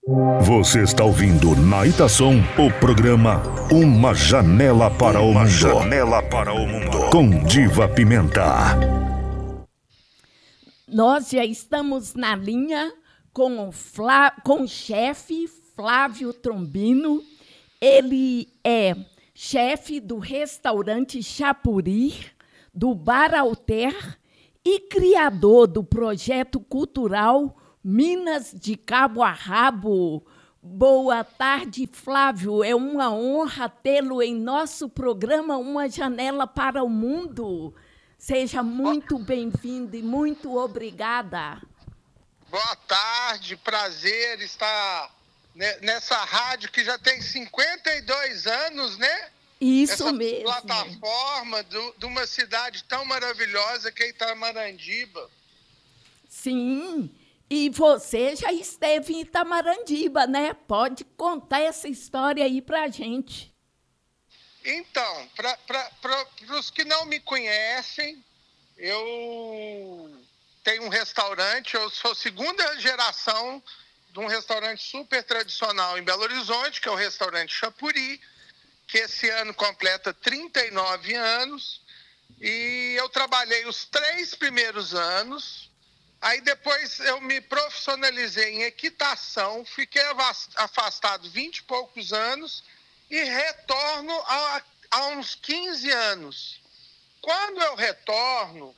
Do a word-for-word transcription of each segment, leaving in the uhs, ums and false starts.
Você está ouvindo na Itação o programa Uma Janela para o Mundo. Uma Janela para o Mundo. Com Diva Pimenta. Nós já estamos na linha com o, Flá... com o chefe Flávio Trombino. Ele é chefe do restaurante Chapuri, do Bar Alter e criador do projeto cultural Minas de Cabo a Rabo. Boa tarde, Flávio. É uma honra tê-lo em nosso programa Uma Janela para o Mundo. Seja muito bem-vindo e muito obrigada. Boa tarde, prazer estar nessa rádio que já tem cinquenta e dois anos, né? Isso Essa mesmo. Plataforma do, de uma cidade tão maravilhosa que é Itamarandiba. Sim. E você já esteve em Itamarandiba, né? Pode contar essa história aí pra gente. Então, para os que não me conhecem, eu tenho um restaurante, eu sou segunda geração de um restaurante super tradicional em Belo Horizonte, que é o restaurante Chapuri, que esse ano completa trinta e nove anos. E eu trabalhei os três primeiros anos. Aí depois eu me profissionalizei em equitação, fiquei afastado vinte e poucos anos e retorno a, a uns quinze anos. Quando eu retorno,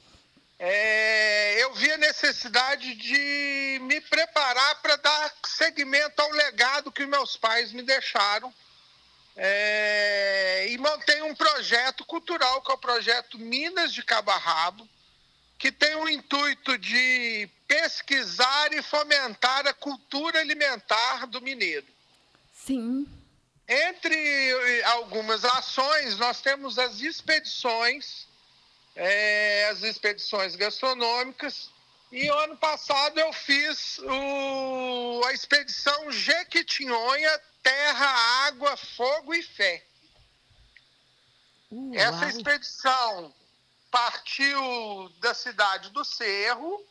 é, eu vi a necessidade de me preparar para dar seguimento ao legado que meus pais me deixaram. É, e montei um projeto cultural, que é o projeto Minas de Cabo a Rabo, que tem o intuito de pesquisar e fomentar a cultura alimentar do mineiro. Sim. Entre algumas ações, nós temos as expedições, é, as expedições gastronômicas, e ano passado eu fiz o, a expedição Jequitinhonha, Terra, Água, Fogo e Fé. Uau. Essa expedição partiu da cidade do Cerro,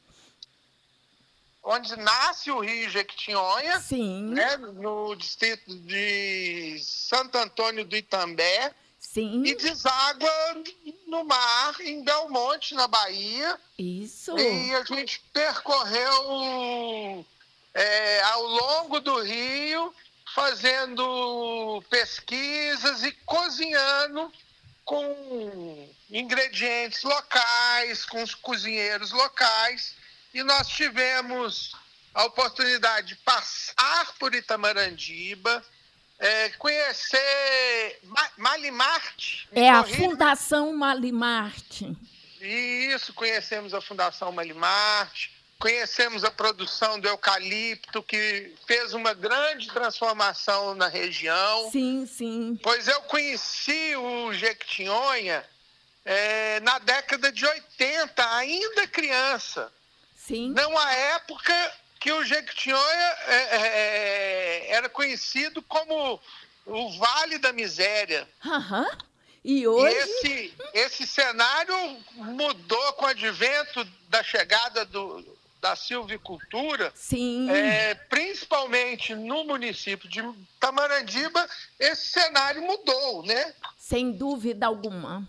onde nasce o rio Jequitinhonha, Sim. Né, no distrito de Santo Antônio do Itambé. Sim. E deságua no mar, em Belmonte, na Bahia. Isso. E a gente percorreu é, ao longo do rio, fazendo pesquisas e cozinhando com ingredientes locais, com os cozinheiros locais. E nós tivemos a oportunidade de passar por Itamarandiba, é, conhecer Ma- Malimarte. É a Corrida. Fundação Malimarte. Isso, conhecemos a Fundação Malimarte, conhecemos a produção do eucalipto, que fez uma grande transformação na região. Sim, sim. Pois eu conheci o Jequitinhonha é, na década de oitenta, ainda criança. Sim. Numa época que o Jequitinhonha é, é, era conhecido como o Vale da Miséria. Aham. E hoje... E esse, esse cenário mudou com o advento da chegada do, da silvicultura. Sim. É, principalmente no município de Itamarandiba, esse cenário mudou, né? Sem dúvida alguma.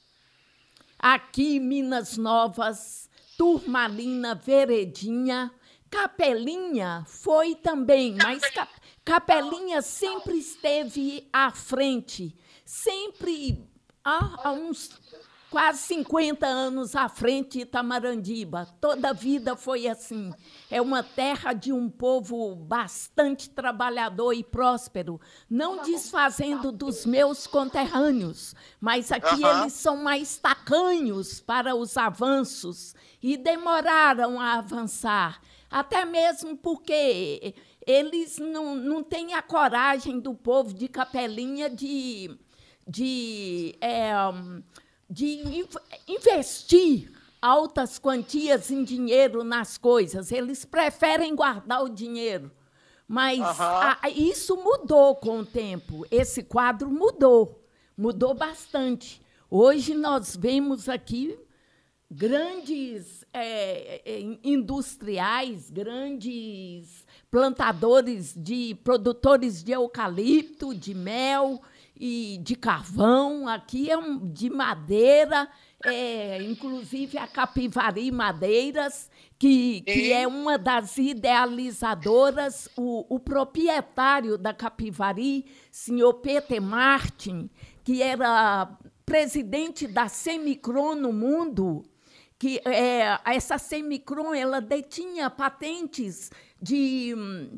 Aqui em Minas Novas, Turmalina, Veredinha, Capelinha foi também, mas Cap- Capelinha sempre esteve à frente, sempre há, há uns quase cinquenta anos à frente de Itamarandiba. Toda a vida foi assim. É uma terra de um povo bastante trabalhador e próspero, não desfazendo dos meus conterrâneos, mas aqui Aham. eles são mais tacanhos para os avanços e demoraram a avançar, até mesmo porque eles não, não têm a coragem do povo de Capelinha de, de, é, de in- investir altas quantias em dinheiro nas coisas. Eles preferem guardar o dinheiro. Mas Aham. a- isso mudou com o tempo. Esse quadro mudou. Mudou bastante. Hoje nós vemos aqui grandes é, é, industriais, grandes plantadores de produtores de eucalipto, de mel e de carvão. Aqui é um, de madeira, é, inclusive a Capivari Madeiras, que, que é uma das idealizadoras, o, o proprietário da Capivari, senhor Peter Martin, que era presidente da Semicron no mundo, que é, essa Semicron ela detinha patentes de,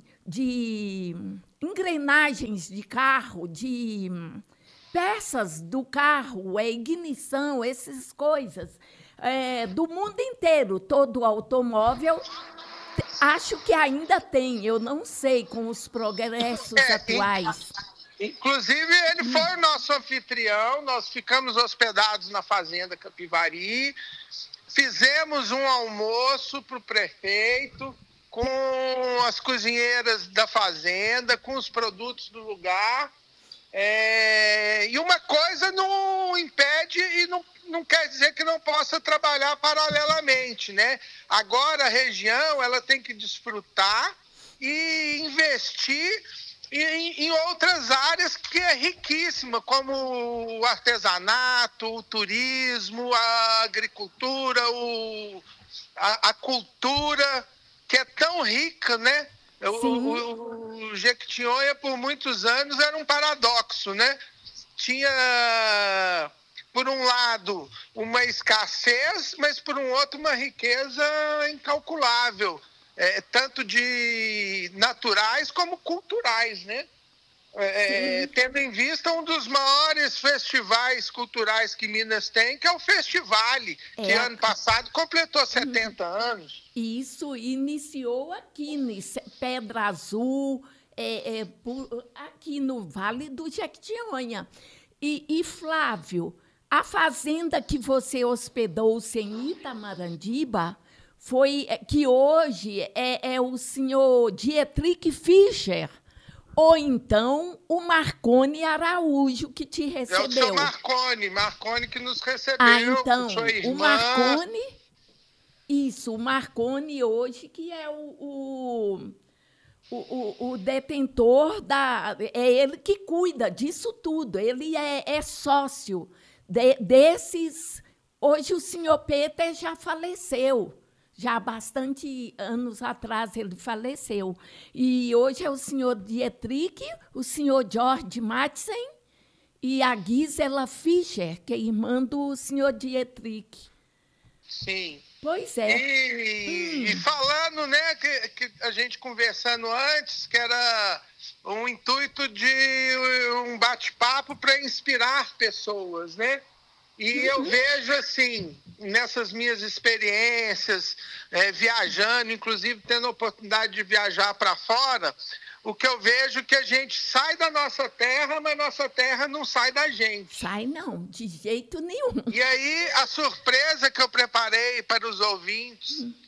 de engrenagens de carro, de peças do carro, é, ignição, essas coisas, é, do mundo inteiro. Todo o automóvel, acho que ainda tem, eu não sei, com os progressos é, atuais. Inclusive, ele foi o nosso anfitrião, nós ficamos hospedados na Fazenda Capivari, fizemos um almoço para o prefeito, com as cozinheiras da fazenda, com os produtos do lugar. É, e uma coisa não impede e não, não quer dizer que não possa trabalhar paralelamente, né? Agora a região ela tem que desfrutar e investir em, em outras áreas que é riquíssima, como o artesanato, o turismo, a agricultura, o, a, a cultura, que é tão rica, né? O, o, o Jequitinhonha, por muitos anos, era um paradoxo, né? Tinha, por um lado, uma escassez, mas, por um outro, uma riqueza incalculável, é, tanto de naturais como culturais, né? É, tendo em vista um dos maiores festivais culturais que Minas tem, que é o Festivale, é. que ano passado completou setenta anos. Isso iniciou aqui, em Pedra Azul, é, é, por, aqui no Vale do Jequitinhonha. E, e, Flávio, a fazenda que você hospedou-se em Itamarandiba foi que hoje é, é o senhor Dietrich Fischer, ou então o Marconi Araújo, que te recebeu. É o seu Marconi, Marconi que nos recebeu. Ah, então, sua irmã. o Marconi, isso, o Marconi hoje que é o, o, o, o detentor da... É ele que cuida disso tudo, ele é, é sócio de, desses... Hoje o senhor Peter já faleceu. Já há bastante anos atrás ele faleceu. E hoje é o senhor Dietrich, o senhor George Madsen e a Gisela Fischer, que é irmã do senhor Dietrich. Sim. Pois é. E, hum. e falando, né, que, que a gente conversando antes, que era um intuito de um bate-papo para inspirar pessoas, né? E eu vejo, assim, nessas minhas experiências, é, viajando, inclusive tendo a oportunidade de viajar para fora, o que eu vejo é que a gente sai da nossa terra, mas nossa terra não sai da gente. Sai não, de jeito nenhum. E aí, a surpresa que eu preparei para os ouvintes hum.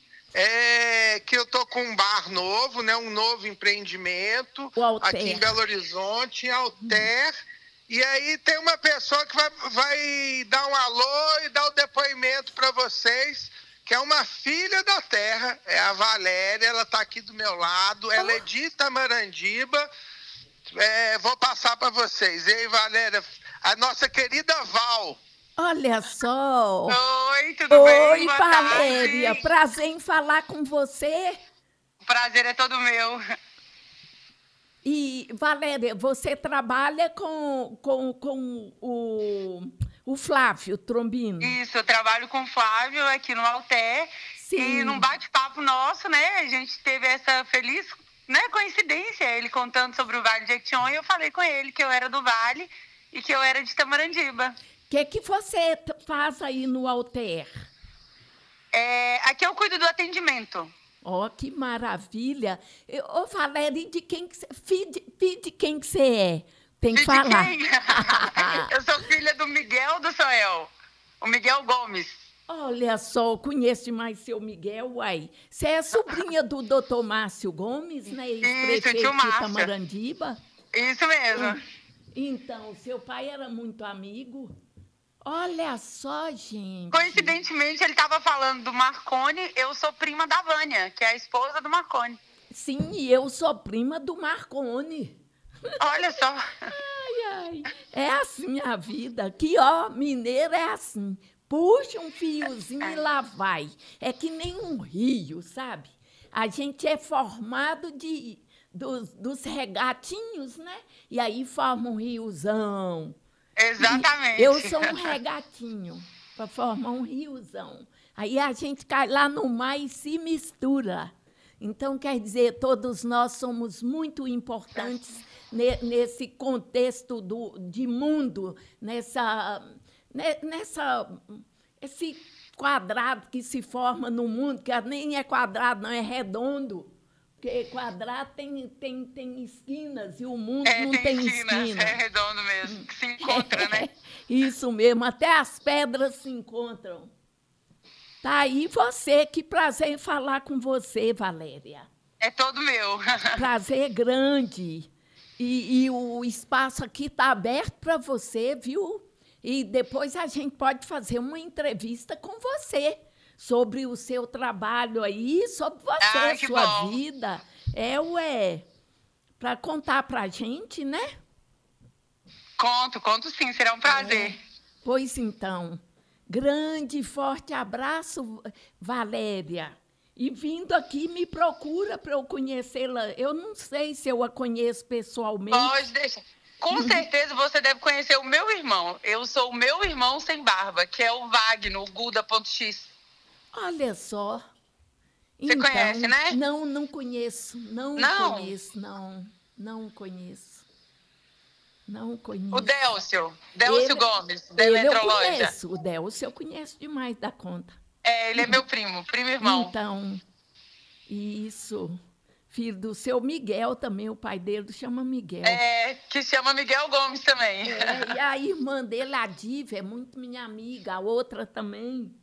é que eu estou com um bar novo, né, um novo empreendimento, aqui em Belo Horizonte, em Alter. Hum. E aí tem uma pessoa que vai, vai dar um alô e dar o depoimento para vocês, que é uma filha da terra, é a Valéria, ela está aqui do meu lado, ela é de Itamarandiba, é, vou passar para vocês. E aí, Valéria, a nossa querida Val. Olha só. Oi, tudo Oi, bem? Oi, Valéria, tarde. Prazer em falar com você. O prazer é todo meu. E, Valéria, você trabalha com, com, com o, o Flávio Trombino? Isso, eu trabalho com o Flávio aqui no Alter. Sim. E num bate-papo nosso, né, a gente teve essa feliz, né, coincidência, ele contando sobre o Vale de Jequitinhonha, e eu falei com ele que eu era do Vale e que eu era de Itamarandiba. O que, que você faz aí no Alter? É, aqui eu cuido do atendimento. Ó, oh, que maravilha. Ô, Valéria, de quem que você... Filho de, filho de quem que você é? Tem que filho falar. De quem? Eu sou filha do Miguel do Soel. O Miguel Gomes. Olha só, eu conheço demais seu Miguel, uai. Você é sobrinha do doutor Márcio Gomes, né? Ex-prefeito de Itamarandiba. Isso mesmo. Então, seu pai era muito amigo. Olha só, gente. Coincidentemente, ele estava falando do Marconi, eu sou prima da Vânia, que é a esposa do Marconi. Sim, e eu sou prima do Marconi. Olha só. Ai, ai. É assim a vida. Aqui, ó, mineiro é assim. Puxa um fiozinho e lá vai. É que nem um rio, sabe? A gente é formado de, dos, dos regatinhos, né? E aí forma um riozão. Exatamente. E eu sou um regatinho para formar um riozão. Aí a gente cai lá no mar e se mistura. Então, quer dizer, todos nós somos muito importantes ne, nesse contexto do, de mundo, nessa, ne, nessa, esse quadrado que se forma no mundo, que nem é quadrado, não é redondo. Porque quadrado tem, tem, tem esquinas e o mundo é, não tem, tem esquinas, esquina. É redondo mesmo, que se encontra, né? Isso mesmo, até as pedras se encontram. Tá aí você, que prazer em falar com você, Valéria. É todo meu. Prazer grande. E, e o espaço aqui está aberto para você, viu? E depois a gente pode fazer uma entrevista com você sobre o seu trabalho aí, sobre você, ah, que sua bom. vida. É, ué, para contar para a gente, né? Conto, conto sim, será um prazer. É. Pois então, grande e forte abraço, Valéria. E vindo aqui, me procura para eu conhecê-la. Eu não sei se eu a conheço pessoalmente. Pode deixar. Com certeza você deve conhecer o meu irmão. Eu sou o meu irmão sem barba, que é o Wagner, o Guda.x. Olha só. Você então, conhece, né? Não, não conheço. Não, não conheço, não. Não conheço. Não conheço. O Délcio. Délcio ele, Gomes, da ele Eletroloja. Eu conheço. O Délcio eu conheço demais da conta. É, ele é meu primo, primo irmão. Então, isso. Filho do seu Miguel também, o pai dele chama Miguel. É, que chama Miguel Gomes também. É, e a irmã dele, a Diva, é muito minha amiga, a outra também.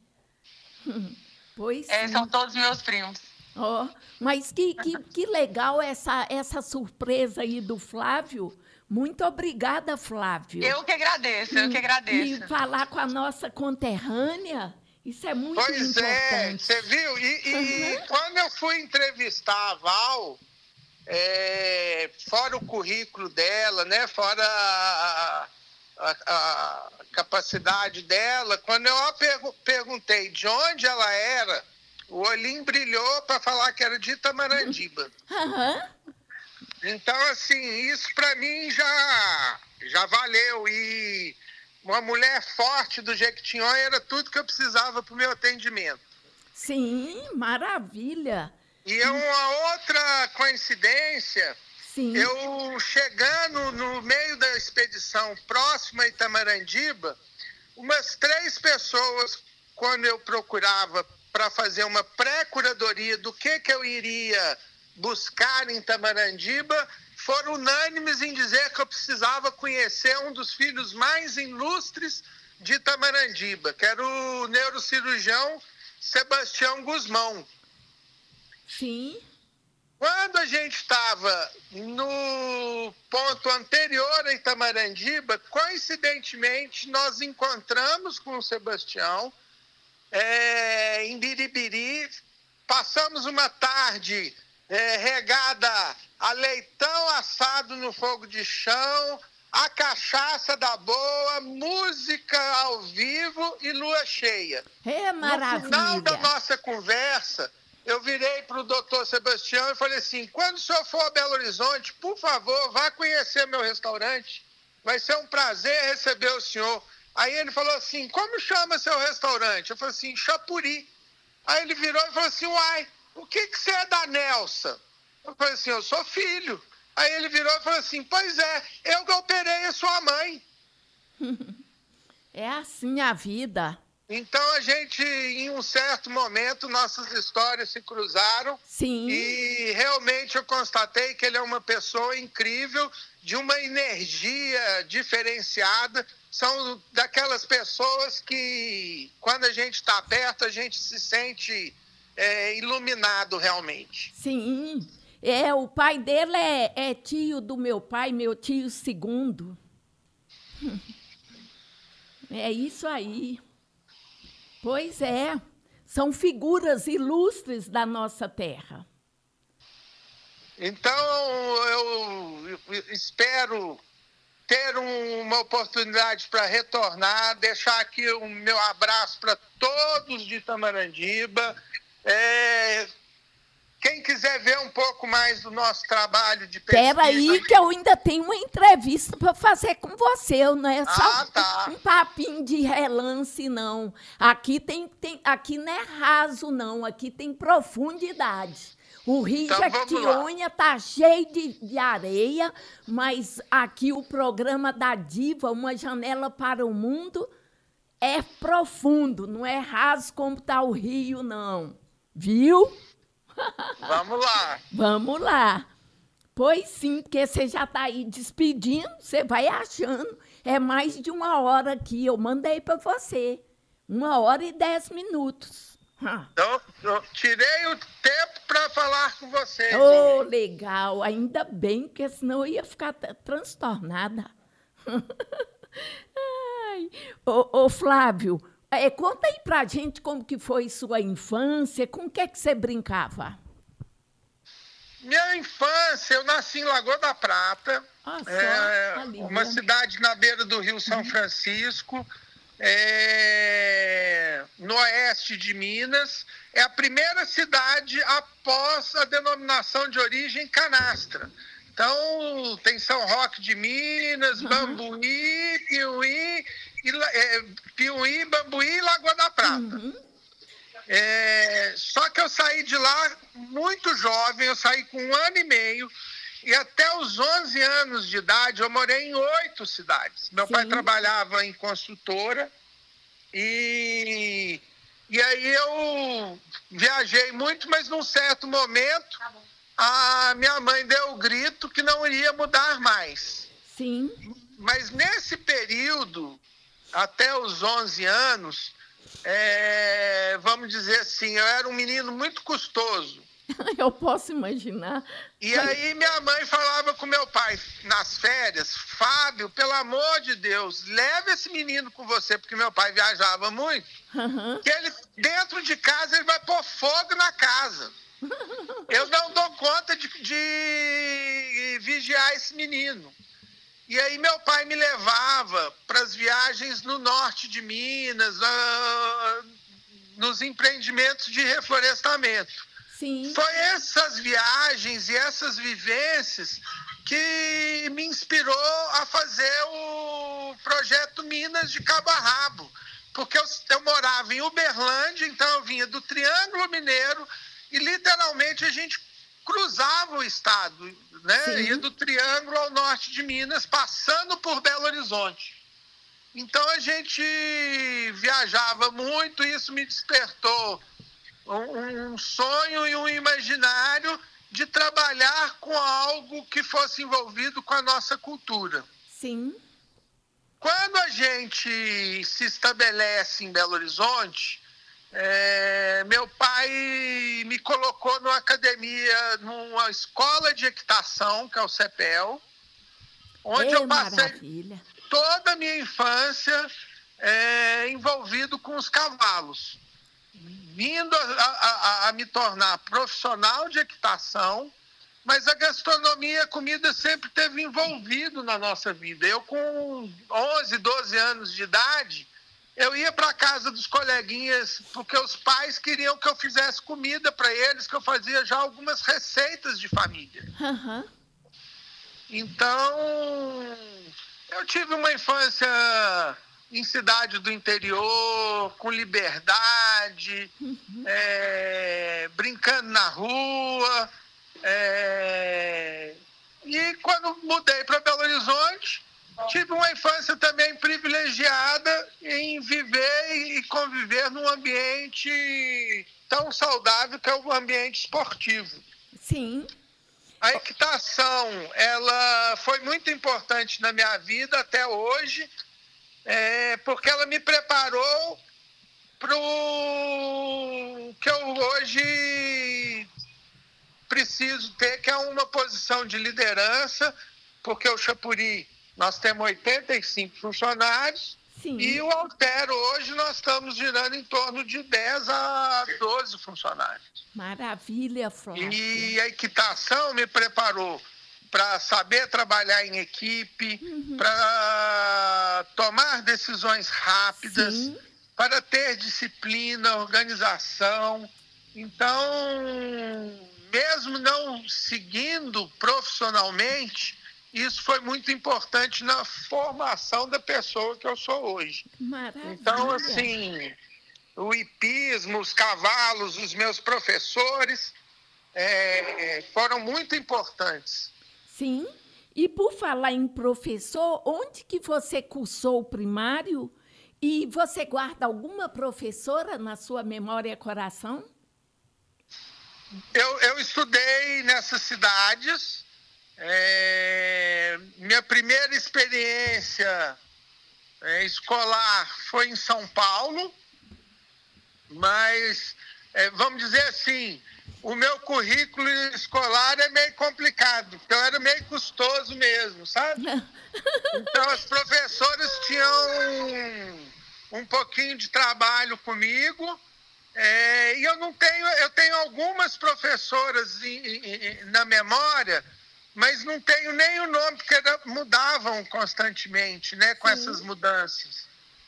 Pois é, sim. São todos meus primos. Oh, mas que, que, que legal essa, essa surpresa aí do Flávio. Muito obrigada, Flávio. Eu que agradeço, eu que agradeço. E falar com a nossa conterrânea, isso é muito pois importante. Pois é, você viu? E, e uhum. quando eu fui entrevistar a Val, é, fora o currículo dela, né, fora a, a, a capacidade dela, quando eu a pergu- perguntei de onde ela era, o olhinho brilhou para falar que era de Itamarandiba. Uhum. Então, assim, isso para mim já, já valeu. E uma mulher forte do Jequitinhonha era tudo que eu precisava para o meu atendimento. Sim, maravilha. E é uma outra coincidência, Sim. eu chegando no meio da expedição próxima a Itamarandiba, umas três pessoas, quando eu procurava para fazer uma pré-curadoria do que, que eu iria buscar em Itamarandiba, foram unânimes em dizer que eu precisava conhecer um dos filhos mais ilustres de Itamarandiba, que era o neurocirurgião Sebastião Guzmão. Sim. Quando a gente estava no ponto anterior a Itamarandiba, coincidentemente, nós encontramos com o Sebastião é, em Biribiri, passamos uma tarde é, regada a leitão assado no fogo de chão, a cachaça da boa, música ao vivo e lua cheia. É maravilha. No final da nossa conversa, eu virei para o doutor Sebastião e falei assim, quando o senhor for a Belo Horizonte, por favor, vá conhecer meu restaurante. Vai ser um prazer receber o senhor. Aí ele falou assim, como chama seu restaurante? Eu falei assim, Chapuri. Aí ele virou e falou assim, uai, o que, que você é da Nelsa? Eu falei assim, eu sou filho. Aí ele virou e falou assim, pois é, eu que operei a sua mãe. É assim a vida. Então a gente, em um certo momento, nossas histórias se cruzaram. Sim. E realmente eu constatei que ele é uma pessoa incrível, de uma energia diferenciada. São daquelas pessoas que, quando a gente está perto, a gente se sente é, iluminado realmente. Sim. É, o pai dele é, é tio do meu pai, meu tio segundo. É isso aí. Pois é, são figuras ilustres da nossa terra. Então, eu espero ter uma oportunidade para retornar, deixar aqui o meu abraço para todos de Itamarandiba. É, quem quiser ver um pouco mais do nosso trabalho de pesquisa... Espera aí que eu ainda tenho uma entrevista para fazer com você, não é só ah, tá. um papinho de relance, não. Aqui, tem, tem, aqui não é raso, não, aqui tem profundidade. O Rio então, Jequitinhonha está cheio de, de areia, mas aqui o programa da Diva, Uma Janela para o Mundo, é profundo, não é raso como está o Rio, não. Viu? Vamos lá. Vamos lá. Pois sim, porque você já está aí despedindo, você vai achando. É mais de uma hora aqui, eu mandei para você. Uma hora e dez minutos. Então, eu tirei o tempo para falar com vocês. Oh, legal. Ainda bem, porque senão eu ia ficar transtornada. Ai. Ô, ô, Flávio, é, conta aí pra gente como que foi sua infância, com o que é que você brincava? Minha infância, eu nasci em Lagoa da Prata, ah, só, é, ali, uma né? cidade na beira do Rio São Francisco, é, no oeste de Minas. É a primeira cidade após a denominação de origem canastra. Então, tem São Roque de Minas, uhum. Bambuí, Piuí, e, é, Piuí, Bambuí e Lagoa da Prata. Uhum. É, só que eu saí de lá muito jovem, eu saí com um ano e meio, e até os onze anos de idade eu morei em oito cidades. Meu Sim. pai trabalhava em construtora, e, e aí eu viajei muito, mas num certo momento a minha mãe deu o grito que não iria mudar mais. Sim. Mas nesse período, até os onze anos... É, vamos dizer assim, eu era um menino muito custoso. Eu posso imaginar. E aí minha mãe falava com meu pai nas férias: Fábio, pelo amor de Deus, leva esse menino com você, porque meu pai viajava muito, uhum. que ele, dentro de casa, ele vai pôr fogo na casa. Eu não dou conta de, de vigiar esse menino. E aí meu pai me levava para as viagens no norte de Minas, uh, nos empreendimentos de reflorestamento. Sim. Foi essas viagens e essas vivências que me inspirou a fazer o projeto Minas de Cabo a Rabo. Porque eu, eu morava em Uberlândia, então eu vinha do Triângulo Mineiro e literalmente a gente cruzava o estado, né? Sim. Ia do Triângulo ao norte de Minas, passando por Belo Horizonte. Então a gente viajava muito, e isso me despertou um, um sonho e um imaginário de trabalhar com algo que fosse envolvido com a nossa cultura. Sim. Quando a gente se estabelece em Belo Horizonte, É, meu pai me colocou numa academia, numa escola de equitação, que é o CEPEL, onde Ei, eu passei maravilha. toda a minha infância é, envolvido com os cavalos, vindo a, a, a me tornar profissional de equitação, mas a gastronomia e a comida sempre esteve envolvido na nossa vida. Eu, com onze, doze anos de idade, eu ia para a casa dos coleguinhas, porque os pais queriam que eu fizesse comida para eles, que eu fazia já algumas receitas de família. Uhum. Então, eu tive uma infância em cidade do interior, com liberdade, uhum. é, brincando na rua. É, e quando mudei para Belo Horizonte, tive uma infância também privilegiada em viver e conviver num ambiente tão saudável que é o ambiente esportivo. Sim. A equitação, ela foi muito importante na minha vida até hoje, é, porque ela me preparou para o que eu hoje preciso ter, que é uma posição de liderança, porque o Chapuri... Nós temos oitenta e cinco funcionários. Sim. E o Alter, hoje, nós estamos girando em torno de dez a doze funcionários. Maravilha, Flávio. E a equitação me preparou para saber trabalhar em equipe, uhum. para tomar decisões rápidas, Sim. para ter disciplina, organização. Então, mesmo não seguindo profissionalmente, isso foi muito importante na formação da pessoa que eu sou hoje. Maravilha. Então, assim, o hipismo, os cavalos, os meus professores é, foram muito importantes. Sim. E por falar em professor, onde que você cursou o primário? E você guarda alguma professora na sua memória e coração? Eu, eu estudei nessas cidades. É, minha primeira experiência é, escolar foi em São Paulo, mas, é, vamos dizer assim, o meu currículo escolar é meio complicado, porque eu era meio custoso mesmo, sabe? Então, as professoras tinham um, um pouquinho de trabalho comigo, é, e eu não tenho, eu tenho algumas professoras em, em, na memória, mas não tenho nem o nome, porque era, mudavam constantemente, né, com Sim. essas mudanças.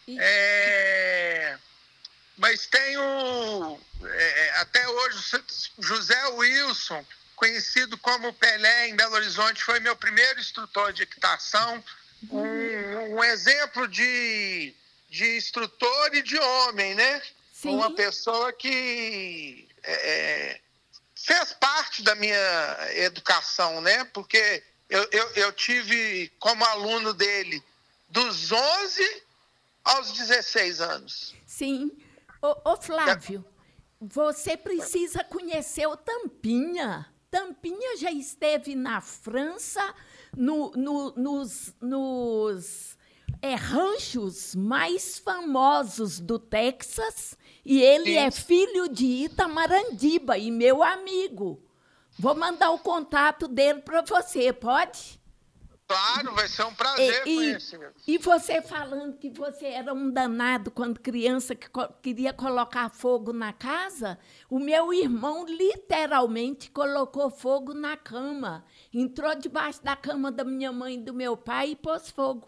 É, mas tenho, é, até hoje, José Wilson, conhecido como Pelé em Belo Horizonte, foi meu primeiro instrutor de equitação, um, um exemplo de, de instrutor e de homem, né? Sim. Uma pessoa que... É, fez parte da minha educação, né? Porque eu, eu, eu tive como aluno dele dos onze aos dezesseis anos. Sim. Ô, ô Flávio, é. você precisa conhecer o Tampinha. Tampinha já esteve na França, no, no, nos, nos é, ranchos mais famosos do Texas, e ele Sim. é filho de Itamarandiba e meu amigo. Vou mandar o contato dele para você, pode? Claro, vai ser um prazer e, conhecer. E você falando que você era um danado quando criança, que co- queria colocar fogo na casa, o meu irmão literalmente colocou fogo na cama. Entrou debaixo da cama da minha mãe e do meu pai e pôs fogo.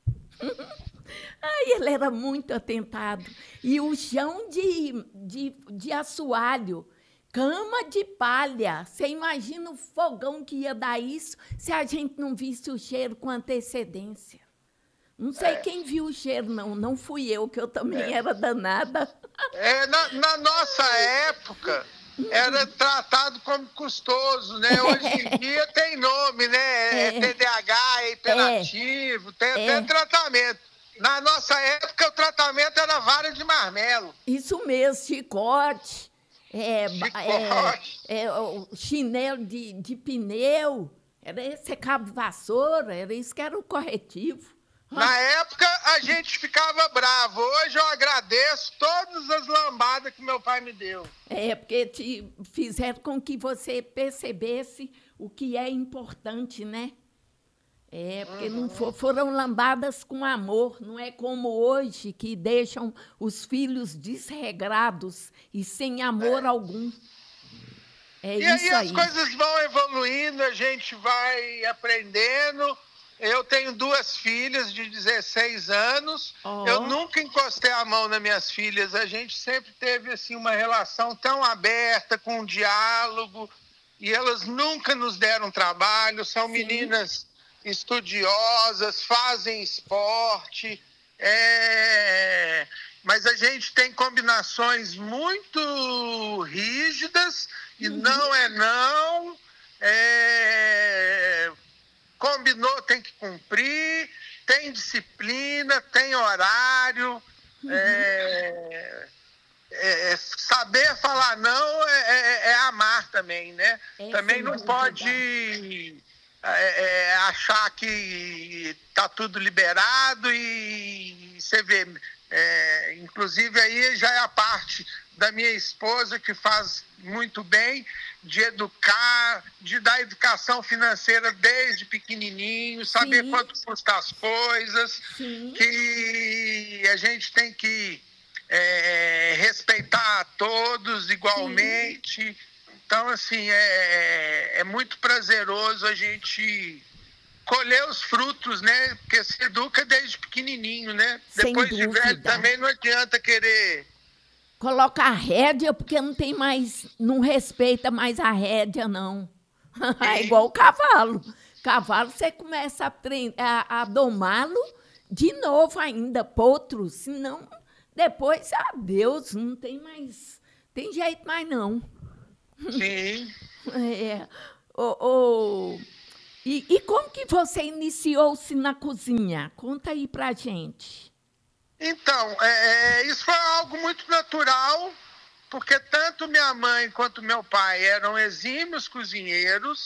Ai, ele era muito atentado. E o chão de, de, de assoalho, cama de palha. Você imagina o fogão que ia dar isso se a gente não visse o cheiro com antecedência. Não sei é. quem viu o cheiro, não. Não fui eu, que eu também é. era danada. É, na, na nossa época, era tratado como custoso, né? Hoje em dia tem nome, né? É, é T D A H, é hiperativo, é. tem até é. tratamento. Na nossa época, o tratamento era vara de marmelo. Isso mesmo, chicote, é, chicote. É, é, o chinelo de, de pneu, era esse cabo vassoura, era isso que era o corretivo. Na época, a gente ficava bravo. Hoje eu agradeço todas as lambadas que meu pai me deu. É, porque te fizeram com que você percebesse o que é importante, né? É, porque uhum. não for, foram lambadas com amor, não é como hoje, que deixam os filhos desregrados e sem amor é. algum. É e isso aí, aí as coisas vão evoluindo, a gente vai aprendendo. Eu tenho duas filhas de dezesseis anos, oh. eu nunca encostei a mão nas minhas filhas, a gente sempre teve assim, uma relação tão aberta, com um diálogo, e elas nunca nos deram trabalho, são Sim. meninas estudiosas, fazem esporte, é... mas a gente tem combinações muito rígidas e uhum. não é não, é... combinou, tem que cumprir, tem disciplina, tem horário, uhum. é... É... saber falar não é, é, é amar também, né? Esse também não pode... Verdade. É, é, achar que está tudo liberado e você vê, É, inclusive, aí já é a parte da minha esposa, que faz muito bem, de educar, de dar educação financeira desde pequenininho, saber Sim. quanto custam as coisas, Sim. que a gente tem que é, respeitar a todos igualmente. Sim. Então, assim, é, é muito prazeroso a gente colher os frutos, né? Porque se educa desde pequenininho, né? Sem Depois dúvida. de velho também não adianta querer... Coloca a rédea, porque não tem mais, não respeita mais a rédea, não. É igual o cavalo. Cavalo, você começa a, treinar, a, a domá-lo de novo ainda, potro, senão depois, adeus, não tem mais, tem jeito mais não. Sim. É. Oh, oh. E, e como que você iniciou-se na cozinha? Conta aí pra gente. Então, é, isso foi algo muito natural, porque tanto minha mãe quanto meu pai eram exímios cozinheiros,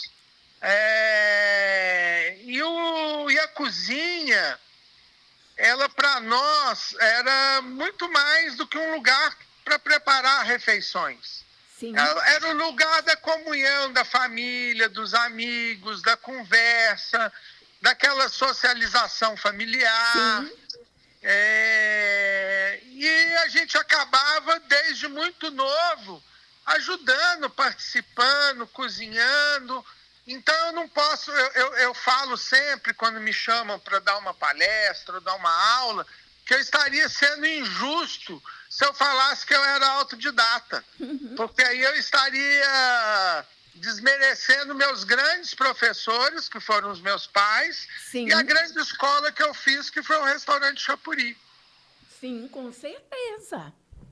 é, e, o, e a cozinha, ela para nós era muito mais do que um lugar para preparar refeições. Sim. Era, era o lugar da comunhão, da família, dos amigos, da conversa, daquela socialização familiar. Sim. É, e a gente acabava, desde muito novo, ajudando, participando, cozinhando. Então, eu não posso... Eu, eu, eu falo sempre, quando me chamam para dar uma palestra ou dar uma aula, que eu estaria sendo injusto se eu falasse que eu era autodidata. Porque aí eu estaria desmerecendo meus grandes professores, que foram os meus pais, Sim. e a grande escola que eu fiz, que foi o restaurante Chapuri. Sim, com certeza.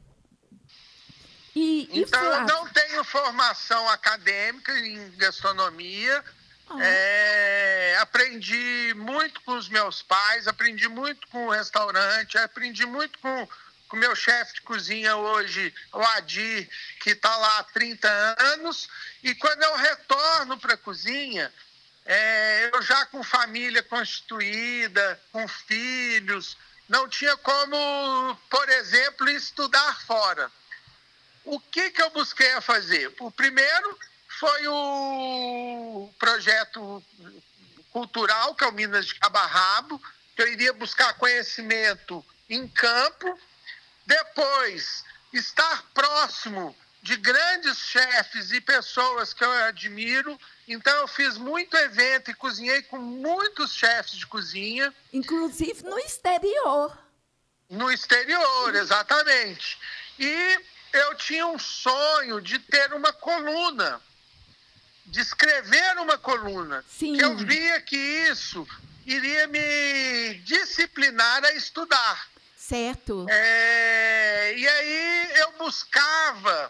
E, então, e eu não tenho formação acadêmica em gastronomia. Ah. É, aprendi muito com os meus pais, aprendi muito com o restaurante, aprendi muito com o meu chefe de cozinha hoje, o Adir, que está lá há trinta anos. E quando eu retorno para a cozinha, é, eu já com família constituída, com filhos, não tinha como, por exemplo, estudar fora. O que, que eu busquei a fazer? O primeiro foi o projeto cultural, que é o Minas de Cabo a Rabo, que eu iria buscar conhecimento em campo. Depois, estar próximo de grandes chefes e pessoas que eu admiro. Então, eu fiz muito evento e cozinhei com muitos chefes de cozinha. Inclusive no exterior. No exterior, exatamente. E eu tinha um sonho de ter uma coluna, de escrever uma coluna. Sim. Que eu via que isso iria me disciplinar a estudar. Certo. É, e aí eu buscava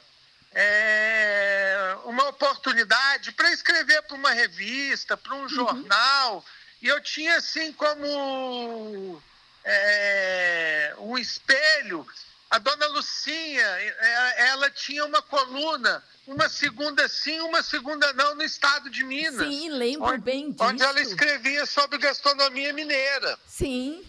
é, uma oportunidade para escrever para uma revista, para um uhum. jornal. E eu tinha assim como é, um espelho a dona Lucinha. Ela tinha uma coluna, uma segunda sim, uma segunda não, no estado de Minas. Sim, lembro onde, bem disso. Onde ela escrevia sobre gastronomia mineira. Sim.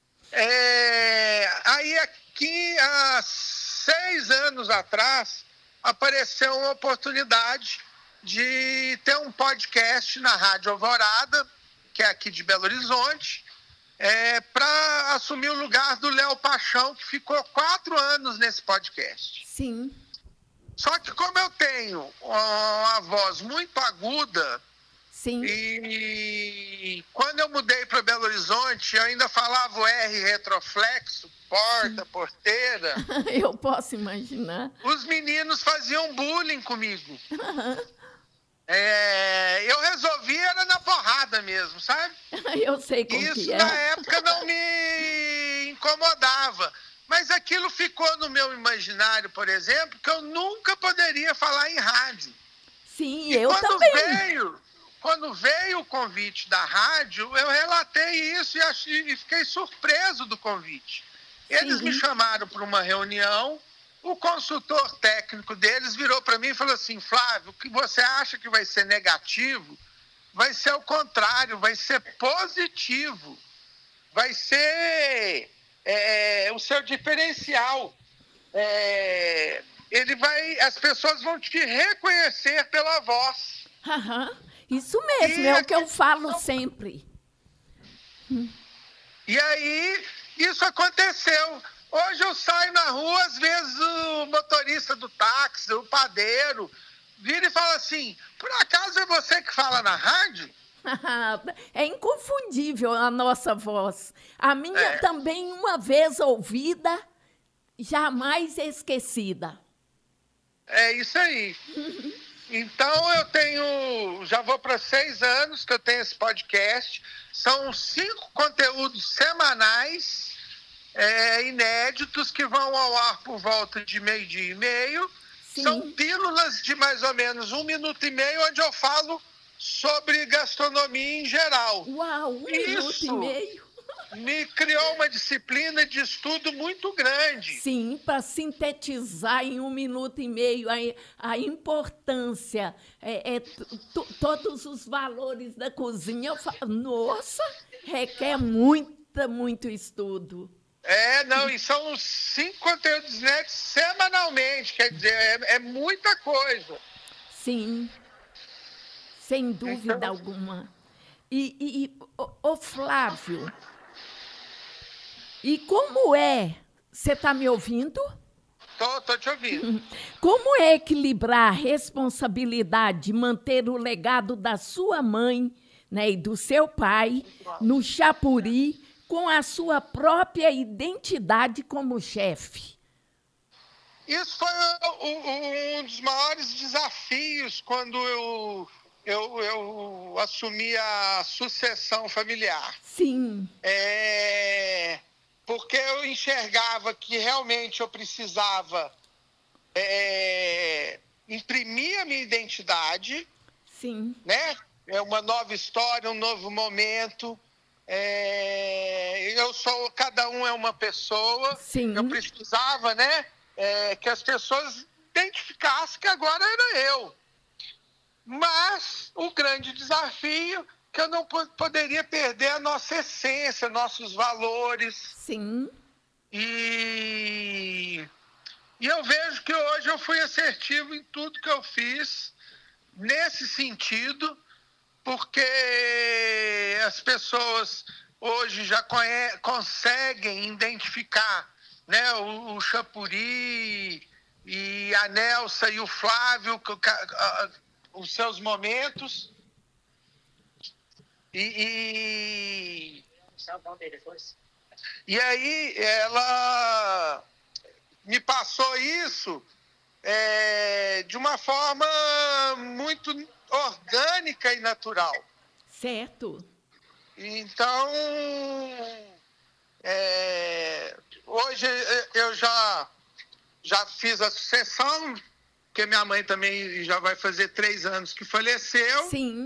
É, aí aqui, há seis anos atrás, apareceu uma oportunidade de ter um podcast na Rádio Alvorada, que é aqui de Belo Horizonte, é, para assumir o lugar do Léo Paixão, que ficou quatro anos nesse podcast. Sim. Só que como eu tenho uma voz muito aguda, Sim. E quando eu mudei para Belo Horizonte, eu ainda falava o R retroflexo, porta, porteira. Eu posso imaginar. Os meninos faziam bullying comigo. É, eu resolvi, era na porrada mesmo, sabe? Eu sei como Isso que é. na época não me incomodava. Mas aquilo ficou no meu imaginário, por exemplo, que eu nunca poderia falar em rádio. Sim, e eu quando também. Veio, Quando veio o convite da rádio, eu relatei isso e, achei, e fiquei surpreso do convite. Eles Sim. me chamaram para uma reunião, o consultor técnico deles virou para mim e falou assim: Flávio, o que você acha que vai ser negativo, vai ser o contrário, vai ser positivo. Vai ser é, o seu diferencial. É, ele vai, as pessoas vão te reconhecer pela voz. Uhum. Isso mesmo, e é o que eu falo sempre. E aí, isso aconteceu. Hoje eu saio na rua, às vezes o motorista do táxi, o padeiro, vira e fala assim, por acaso é você que fala na rádio? É inconfundível a nossa voz. A minha É. também, uma vez ouvida, jamais esquecida. É isso aí. Então, eu tenho, já vou para seis anos que eu tenho esse podcast. São cinco conteúdos semanais, é, inéditos, que vão ao ar por volta de meio-dia e meio. Sim. São pílulas de mais ou menos um minuto e meio, onde eu falo sobre gastronomia em geral. Uau, um Isso minuto e meio. me criou uma disciplina de estudo muito grande. Sim, para sintetizar em um minuto e meio a, a importância, é, é, t- todos os valores da cozinha. Eu falo, nossa, requer muito, muito estudo. É, não, e são cinco conteúdos inéditos semanalmente, quer dizer, é, é muita coisa. Sim, sem dúvida Então- alguma. E, e, e ô, ô, Flávio, e como é, você está me ouvindo? Tô, tô te ouvindo. Como é equilibrar a responsabilidade de manter o legado da sua mãe, né, e do seu pai no Chapuri com a sua própria identidade como chefe? Isso foi o- o- um dos maiores desafios quando eu, eu, eu assumi a sucessão familiar. Sim, É, porque eu enxergava que realmente eu precisava é, imprimir a minha identidade, sim, né? É uma nova história, um novo momento. É, eu sou, cada um é uma pessoa. Sim. Eu precisava, né? É, que as pessoas identificassem que agora era eu. Mas o grande desafio que eu não po- poderia perder a nossa essência, nossos valores. sim, E, e eu vejo que hoje eu fui assertivo em tudo que eu fiz nesse sentido, porque as pessoas hoje já conhe- conseguem identificar, né, o, o Chapuri e a Nelsa e o Flávio, que o ca- a- os seus momentos. E, e, e aí ela me passou isso é, de uma forma muito orgânica e natural. certo. Então, é, hoje eu já, já fiz a sucessão, porque minha mãe também já vai fazer três anos que faleceu. Sim,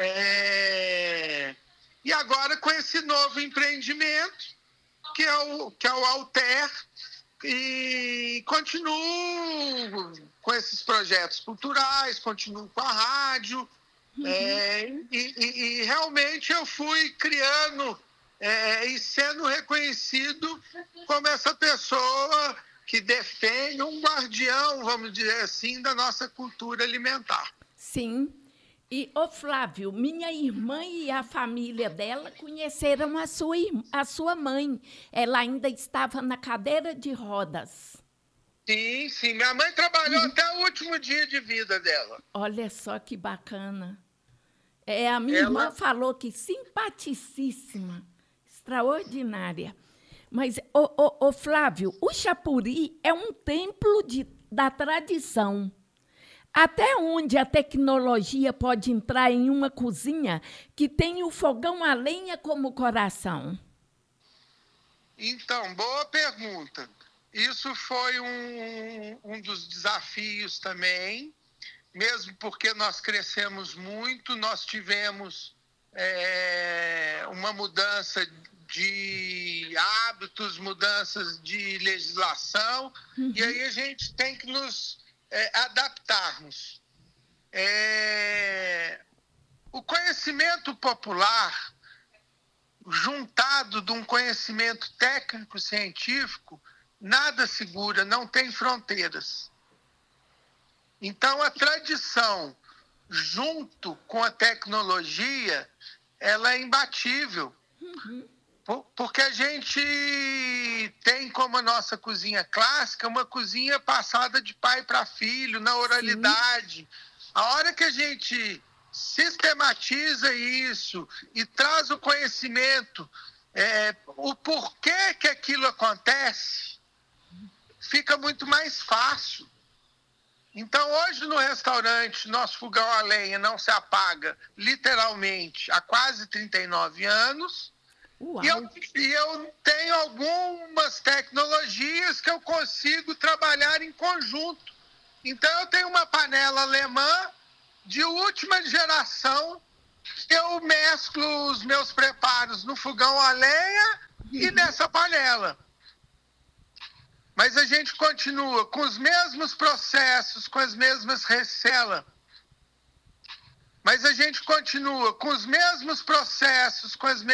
É, e agora com esse novo empreendimento, que é o, que é o Alter, e continuo com esses projetos culturais, continuo com a rádio, é, e, e- e realmente eu fui criando é, e sendo reconhecido como essa pessoa que defende um guardião, vamos dizer assim, da nossa cultura alimentar. sim. E, ô Flávio, minha irmã e a família dela conheceram a sua, irm- a sua mãe. Ela ainda estava na cadeira de rodas. Sim, sim. Minha mãe trabalhou até o último dia de vida dela. Olha só que bacana. É, a minha Ela- irmã falou que simpaticíssima, extraordinária. Mas, ô, ô, ô, Flávio, o Chapuri é um templo de, da tradição. Até onde a tecnologia pode entrar em uma cozinha que tem o fogão a lenha como coração? Então, boa pergunta. Isso foi um, um dos desafios também, mesmo porque nós crescemos muito, nós tivemos é, uma mudança de hábitos, mudanças de legislação, e aí a gente tem que nos é, adaptarmos. É, o conhecimento popular juntado de um conhecimento técnico-científico, nada segura, não tem fronteiras. Então, a tradição, junto com a tecnologia, ela é imbatível. Uhum. Porque a gente tem como a nossa cozinha clássica uma cozinha passada de pai para filho, na oralidade. Sim. A hora que a gente sistematiza isso e traz o conhecimento, é, o porquê que aquilo acontece, fica muito mais fácil. Então, hoje no restaurante, nosso fogão a lenha não se apaga, literalmente, há quase trinta e nove anos. E eu, e eu tenho algumas tecnologias que eu consigo trabalhar em conjunto. Então, eu tenho uma panela alemã de última geração, eu mesclo os meus preparos no fogão a lenha e nessa panela. Mas a gente continua com os mesmos processos, com as mesmas receitas. Mas a gente continua com os mesmos processos, com as mesmas